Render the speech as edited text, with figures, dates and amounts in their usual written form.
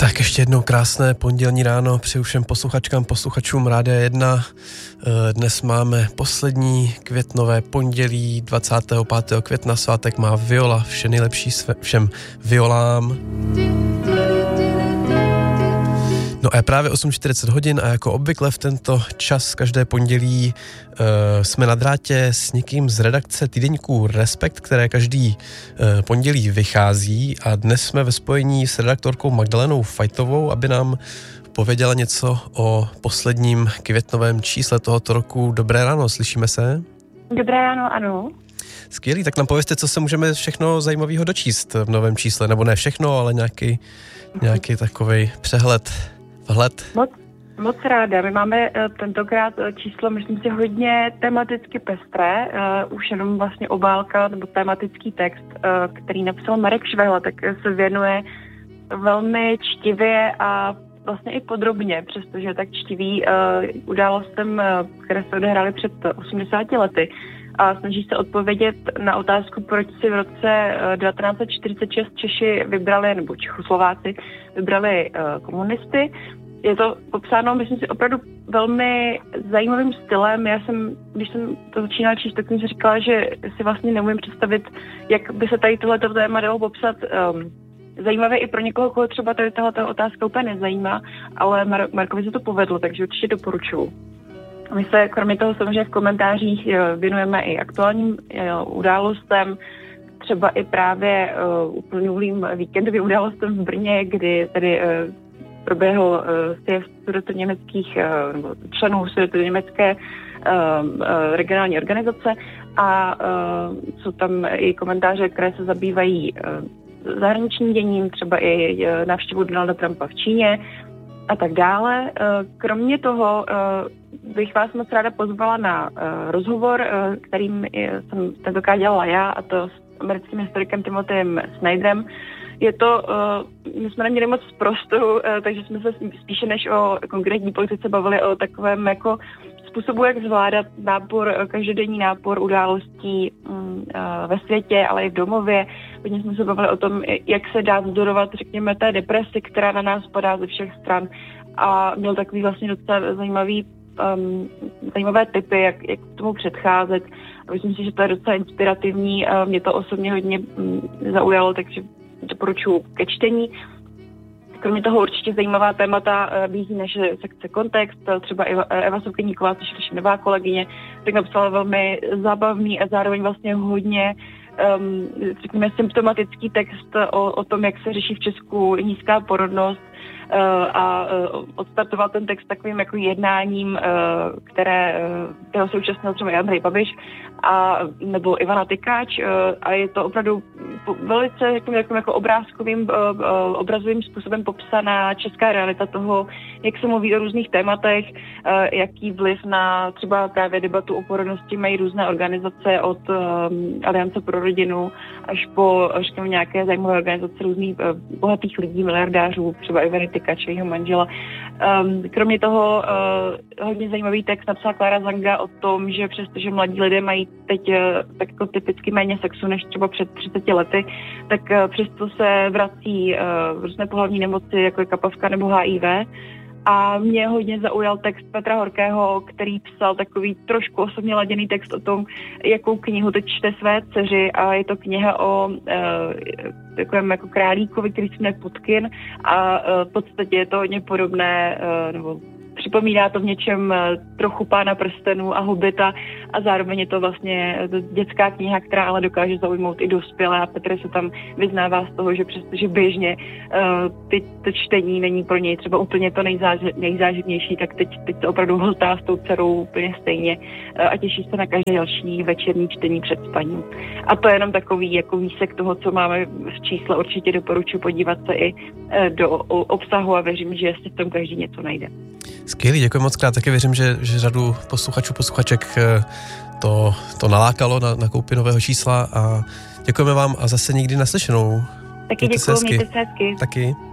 Tak ještě jednou krásné pondělní ráno přeju všem posluchačkám, posluchačům Rádia 1. Dnes máme poslední květnové pondělí 25. května, svátek má Viola, vše nejlepší všem violám. No a je právě 8:40 hodin a jako obvykle v tento čas každé pondělí jsme na drátě s někým z redakce týdeníku Respekt, které každý pondělí vychází, a dnes jsme ve spojení s redaktorkou Magdalenou Fajtovou, aby nám pověděla něco o posledním květnovém čísle tohoto roku. Dobré ráno, slyšíme se? Dobré ráno, ano. Skvělý, tak nám povězte, co se můžeme všechno zajímavého dočíst v novém čísle, nebo ne všechno, ale nějaký takovej přehled. Moc ráda. My máme tentokrát číslo, myslím si, hodně tematicky pestré. Už jenom vlastně obálka nebo tematický text, který napsal Marek Švehla, tak se věnuje velmi čtivě a vlastně i podrobně, přestože je tak čtivý událostem, které se odehrály před 80 lety. A snaží se odpovědět na otázku, proč si v roce 1946 Češi vybrali, nebo Čechoslováci vybrali komunisty. Je to popsáno, myslím si, opravdu velmi zajímavým stylem. Když jsem to začínala číst, tak jsem si říkala, že si vlastně neumím představit, jak by se tady tohleto téma dalo popsat zajímavé i pro někoho, koho třeba tady tato otázka úplně nezajímá, ale Markovi se to povedlo, takže určitě doporučuju. My se kromě toho samozřejmě v komentářích věnujeme i aktuálním událostem, třeba i právě uplynulým víkendovým událostem v Brně, kdy tedy proběhl sjezd sudetoněmeckých členů sudetoněmecké regionální organizace a jsou tam i komentáře, které se zabývají zahraničním děním, třeba i návštěvu Donalda Trumpa v Číně a tak dále. Kromě toho bych vás moc ráda pozvala na rozhovor, kterým jsem tentokrát dělala já, a to s americkým historikem Timothyem Snyderem. Je to, my jsme neměli moc prostoru, takže jsme se spíše než o konkrétní politice bavili o takovém jako způsobu, jak zvládat každodenní nápor událostí ve světě, ale i v domově. Hodně jsme se bavili o tom, jak se dá vzdorovat, řekněme, té depresi, která na nás padá ze všech stran. A měl takový vlastně docela zajímavé tipy, jak tomu předcházet. A myslím si, že to je docela inspirativní. Mě to osobně hodně zaujalo, takže doporučuji ke čtení. Kromě toho určitě zajímavá témata bízí naše sekce Kontext, třeba Eva Soukeníková, což je naše nová kolegyně, tak napsala velmi zábavný a zároveň vlastně hodně řekněme symptomatický text o tom, jak se řeší v Česku nízká porodnost, a odstartoval ten text takovým jako jednáním, kterého současnil třeba Andrej Babiš nebo Ivana Tykáč, a je to opravdu velice jako obrazovým způsobem popsaná česká realita toho, jak se mluví o různých tématech, jaký vliv na třeba právě debatu o porodnosti mají různé organizace od Aliance pro rodinu až po řekněme nějaké zajímavé organizace různých bohatých lidí, miliardářů, třeba Ivany Tykáč, jejího manžela. Kromě toho hodně zajímavý text napsala Klára Zanga o tom, že přestože mladí lidé mají teď tak jako typicky méně sexu než třeba před 30 lety, tak přesto se vrací různé pohlavní nemoci, jako je kapavka nebo HIV. A mě hodně zaujal text Petra Horkého, který psal takový trošku osobně laděný text o tom, jakou knihu teď čte své dceři, a je to kniha o takovém jako králíkovi, který se jmenuje Putkin, a v podstatě je to hodně podobné, nebo připomíná to v něčem trochu Pána prstenů a Hobita, a zároveň je to vlastně dětská kniha, která ale dokáže zaujmout i dospělé, a Petr se tam vyznává z toho, že přestože běžně to čtení není pro něj třeba úplně to nejzáživnější, tak teď to opravdu hltá s tou dcerou úplně stejně a těší se na každé další večerní čtení před spaním. A to je jenom takový jako výsek toho, co máme v čísle. Určitě doporučuji podívat se i do obsahu a věřím, že si v tom každý něco najde. Skvělý, děkuji moc krát. Taky věřím, že řadu posluchaček to nalákalo na koupi nového čísla, a děkujeme vám a zase někdy naslyšenou. Taky děkuji, mějte se hezky. Taky.